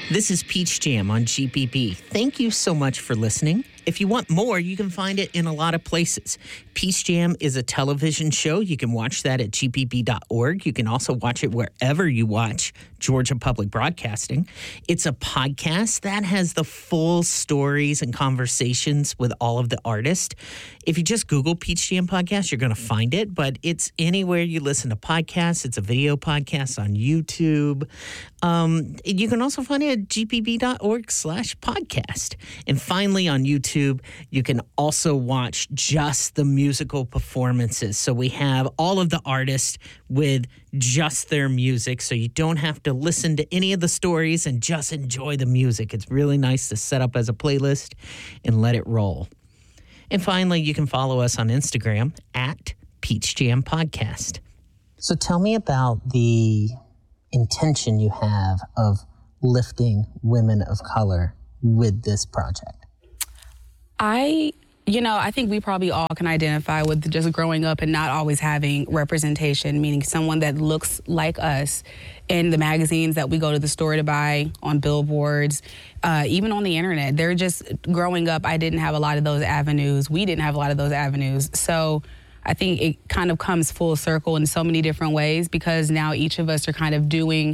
This is Peach Jam on GPB. Thank you so much for listening. If you want more, you can find it in a lot of places. Peach Jam is a television show. You can watch that at gpp.org. You can also watch it wherever you watch Georgia Public Broadcasting. It's a podcast that has the full stories and conversations with all of the artists. If you just Google Peach Jam Podcast, you're going to find it, but it's anywhere you listen to podcasts. It's a video podcast on YouTube. You can also find it at gpp.org/podcast. And finally, on YouTube, you can also watch just the musical performances. So we have all of the artists with just their music, so you don't have to listen to any of the stories and just enjoy the music. It's really nice to set up as a playlist and let it roll. And finally, you can follow us on Instagram at Peach Jam Podcast. So tell me about the intention you have of lifting women of color with this project. I think we probably all can identify with just growing up and not always having representation, meaning someone that looks like us in the magazines that we go to the store to buy, on billboards, even on the internet. They're just growing up. I didn't have a lot of those avenues. We didn't have a lot of those avenues. So I think it kind of comes full circle in so many different ways, because now each of us are kind of doing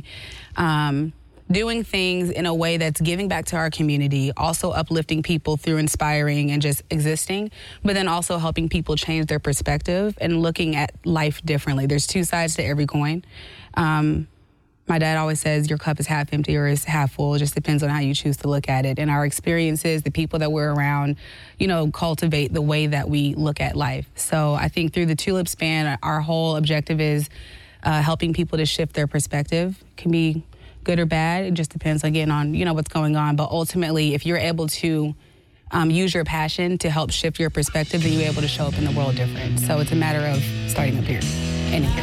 things in a way that's giving back to our community, also uplifting people through inspiring and just existing, but then also helping people change their perspective and looking at life differently. There's two sides to every coin. My dad always says your cup is half empty or is half full. It just depends on how you choose to look at it. And our experiences, the people that we're around, cultivate the way that we look at life. So I think through the Tulip Span, our whole objective is helping people to shift their perspective. It can be good or bad. It just depends again on, what's going on. But ultimately, if you're able to use your passion to help shift your perspective, then you're able to show up in the world different. So it's a matter of starting up here and here.